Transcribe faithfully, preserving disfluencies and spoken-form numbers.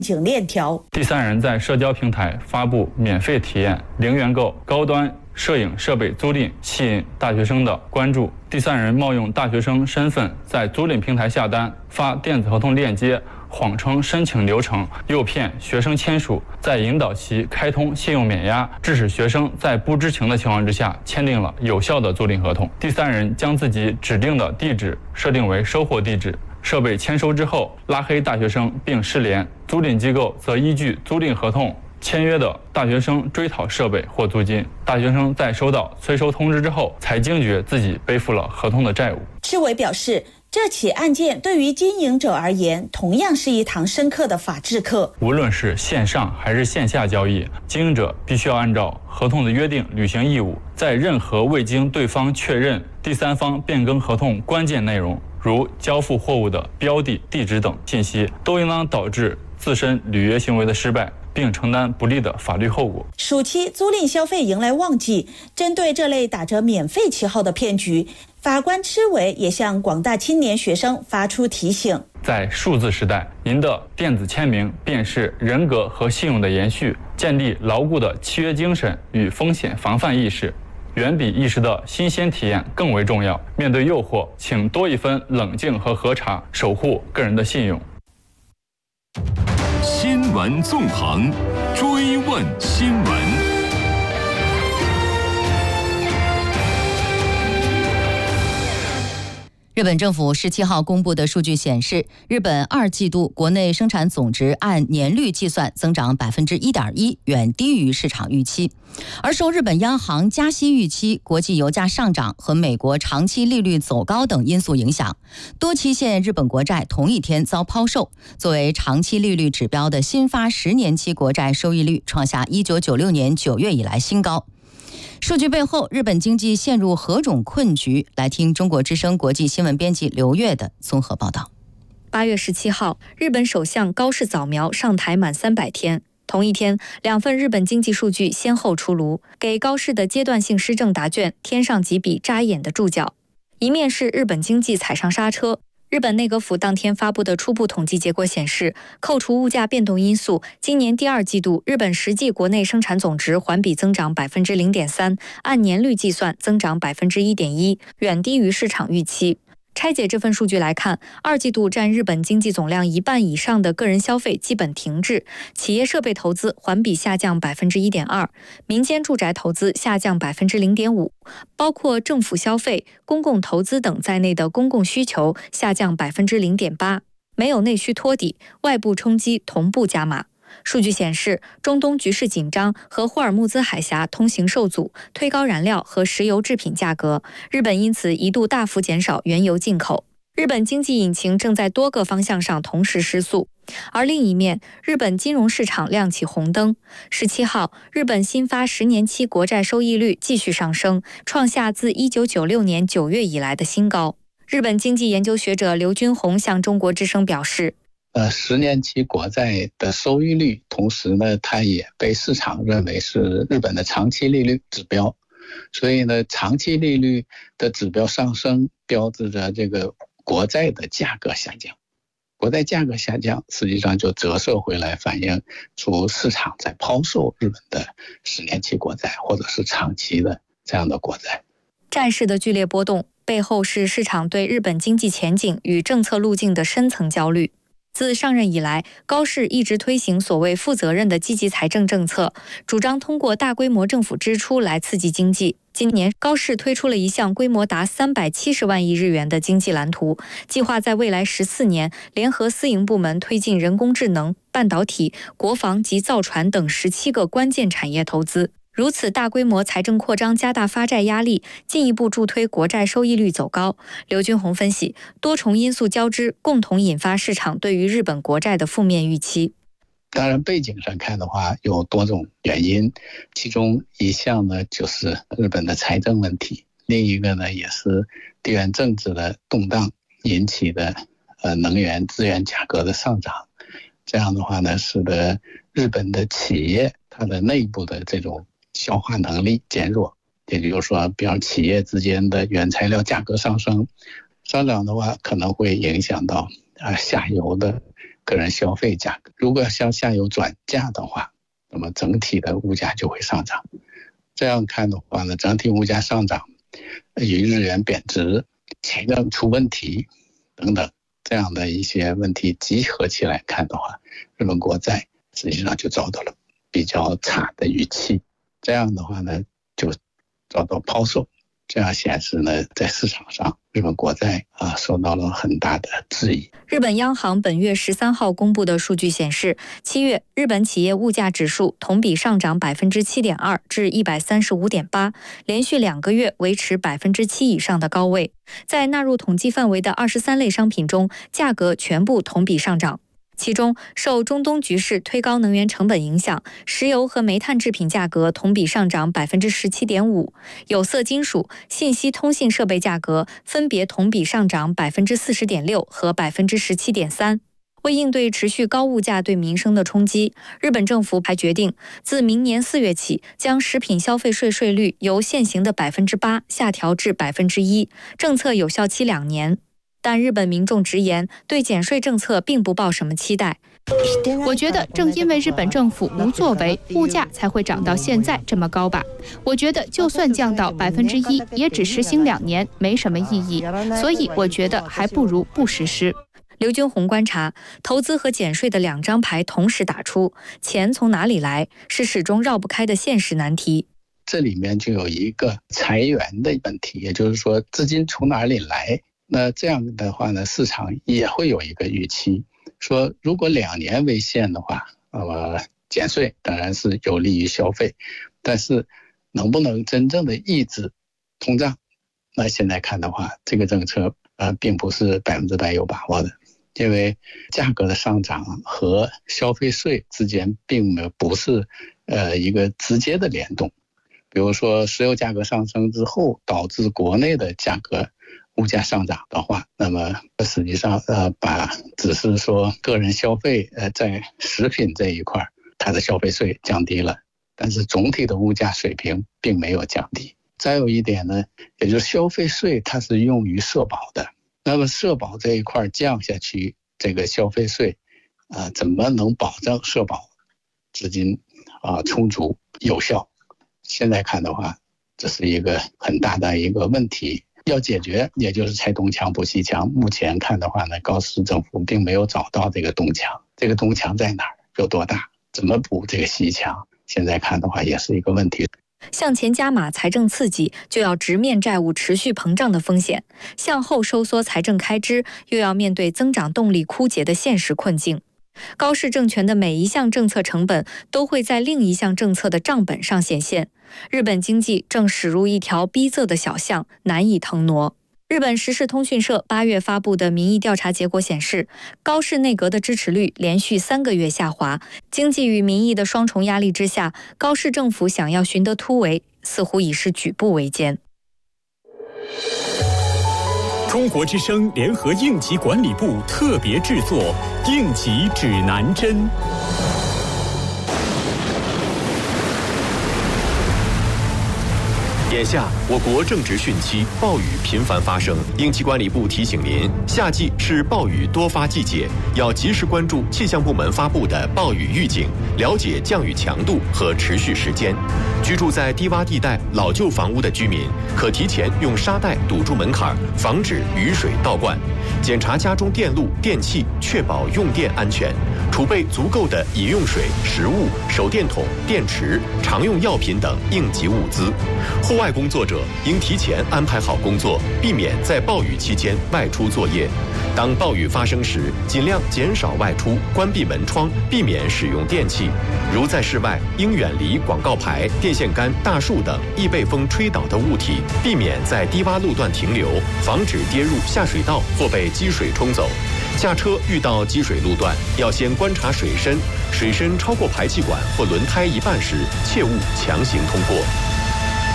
景链条。 第三人在社交平台发布免费体验零元购高端摄影设备租赁，吸引大学生的关注。第三人冒用大学生身份在租赁平台下单，发电子合同链接，谎称申请流程，诱骗学生签署，再引导其开通信用免押，致使学生在不知情的情况之下签订了有效的租赁合同。第三人将自己指定的地址设定为收货地址，设备签收之后拉黑大学生并失联，租赁机构则依据租赁合同签约的大学生追讨设备或租金。大学生在收到催收通知之后才惊觉自己背负了合同的债务。 赤伟表示，这起案件对于经营者而言，同样是一堂深刻的法治课。 无论是线上还是线下交易，经营者必须要按照合同的约定履行义务，在任何未经对方确认、第三方变更合同关键内容，如交付货物的标的、地址等信息，都应当导致自身履约行为的失败，并承担不利的法律后果。 暑期租赁消费迎来旺季，针对这类打着免费旗号的骗局，法官赤伟也向广大青年学生发出提醒： 在数字时代，您的电子签名便是人格和信用的延续，建立牢固的契约精神与风险防范意识，远比一时的新鲜体验更为重要。面对诱惑，请多一分冷静和核查，守护个人的信用。 新闻纵横，追问新闻。 日本政府十七号公布的数据显示，日本二季度国内生产总值按年率计算增长百分之一点一，远低于市场预期。而受日本央行加息预期、国际油价上涨和美国长期利率走高等因素影响，多期限日本国债同一天遭抛售。作为长期利率指标的新发十年期国债收益率创下一九九六年九月以来新高。数据背后，日本经济陷入何种困局？来听中国之声国际新闻编辑刘越的综合报道。 八月十七号，日本首相高市早苗上台满三百天。同一天，两份日本经济数据先后出炉，给高市的阶段性施政答卷添上几笔扎眼的注脚。一面是日本经济踩上刹车。日本内阁府当天发布的初步统计结果显示，扣除物价变动因素，今年第二季度日本实际国内生产总值环比增长百分之零点三，按年率计算增长百分之一点一，远低于市场预期。拆解这份数据来看，二季度占日本经济总量一半以上的个人消费基本停滞，企业设备投资环比下降百分之一点二，民间住宅投资下降百分之零点五，包括政府消费、公共投资等在内的公共需求下降百分之零点八，没有内需托底，外部冲击同步加码。数据显示，中东局势紧张和霍尔木兹海峡通行受阻，推高燃料和石油制品价格。日本因此一度大幅减少原油进口。日本经济引擎正在多个方向上同时失速。而另一面，日本金融市场亮起红灯。十七号，日本新发十年期国债收益率继续上升，创下自一九九六年九月以来的新高。日本经济研究学者刘军宏向中国之声表示， 呃，十年期国债的收益率，同时呢，它也被市场认为是日本的长期利率指标，所以呢，长期利率的指标上升，标志着这个国债的价格下降。国债价格下降，实际上就折射回来，反映出市场在抛售日本的十年期国债或者是长期的这样的国债。 债市的剧烈波动背后是市场对日本经济前景与政策路径的深层焦虑。自上任以来，高市一直推行所谓负责任的积极财政政策，主张通过大规模政府支出来刺激经济。今年，高市推出了一项规模达三百七十万亿日元的经济蓝图，计划在未来十四年联合私营部门推进人工智能、半导体、国防及造船等十七个关键产业投资。如此大规模财政扩张加大发债压力，进一步助推国债收益率走高。刘军宏分析，多重因素交织，共同引发市场对于日本国债的负面预期。 当然背景上看的话，有多种原因，其中一项呢就是日本的财政问题，另一个呢也是地缘政治的动荡引起的呃能源资源价格的上涨。这样的话呢，使得日本的企业它的内部的这种消化能力减弱，也就是说，比如企业之间的原材料价格上升，上涨的话可能会影响到啊下游的个人消费价格。如果向下游转嫁的话，那么整体的物价就会上涨。这样看的话呢，整体物价上涨与日元贬值、财政出问题等等这样的一些问题集合起来看的话，日本国债实际上就遭到了比较差的预期。这样的话呢，就遭到抛售。这样显示呢，在市场上，日本国债啊受到了很大的质疑。 日本央行本月十三号公布的数据显示，七月日本企业物价指数同比上涨百分之七点二至一百三十五点八，连续两个月维持百分之七以上的高位。在纳入统计范围的二十三类商品中，价格全部同比上涨。其中，受中东局势推高能源成本影响，石油和煤炭制品价格同比上涨百分之十七点五，有色金属、信息通信设备价格分别同比上涨百分之四十点六和百分之十七点三。为应对持续高物价对民生的冲击，日本政府还决定自明年四月起，将食品消费税税率由现行的百分之八下调至百分之一，政策有效期两年。但日本民众直言，对减税政策并不抱什么期待。 我觉得正因为日本政府无作为，物价才会涨到现在这么高吧。我觉得就算降到百分之一，也只实行两年，没什么意义。所以我觉得还不如不实施。 刘军红观察，投资和减税的两张牌同时打出，钱从哪里来，是始终绕不开的现实难题。 这里面就有一个裁员的问题，也就是说资金从哪里来。那这样的话呢，市场也会有一个预期，说如果两年为限的话，那么减税当然是有利于消费，但是能不能真正的抑制通胀？那现在看的话，这个政策呃并不是百分之百有把握的，因为价格的上涨和消费税之间并没有不是呃一个直接的联动。比如说石油价格上升之后，导致国内的价格物价上涨的话，那么实际上呃把只是说个人消费呃在食品这一块它的消费税降低了，但是总体的物价水平并没有降低。再有一点呢，也就是消费税它是用于社保的，那么社保这一块降下去，这个消费税啊、呃、怎么能保证社保资金啊、呃、充足有效？现在看的话，这是一个很大的一个问题。要解决，也就是拆东墙补西墙。目前看的话呢，高市政府并没有找到这个东墙，这个东墙在哪儿，有多大，怎么补这个西墙？现在看的话，也是一个问题。 向前加码财政刺激，就要直面债务持续膨胀的风险；向后收缩财政开支，又要面对增长动力枯竭的现实困境。高市政权的每一项政策成本都会在另一项政策的账本上显现。日本经济正驶入一条逼仄的小巷，难以腾挪。日本时事通讯社八月发布的民意调查结果显示，高市内阁的支持率连续三个月下滑。经济与民意的双重压力之下，高市政府想要寻得突围，似乎已是举步维艰。 中国之声联合应急管理部特别制作《应急指南针》。眼下，我国正值汛期，暴雨频繁发生。应急管理部提醒您，夏季是暴雨多发季节，要及时关注气象部门发布的暴雨预警，了解降雨强度和持续时间。居住在低洼地带、老旧房屋的居民，可提前用沙袋堵住门槛，防止雨水倒灌。检查家中电路、电器，确保用电安全。储备足够的饮用水、食物、手电筒、电池、常用药品等应急物资。户外工作者应提前安排好工作，避免在暴雨期间外出作业。当暴雨发生时，尽量减少外出，关闭门窗，避免使用电器。如在室外，应远离广告牌、电线杆、大树等易被风吹倒的物体，避免在低洼路段停留，防止跌入下水道或被积水冲走。驾车遇到积水路段，要先观察水深，水深超过排气管或轮胎一半时，切勿强行通过。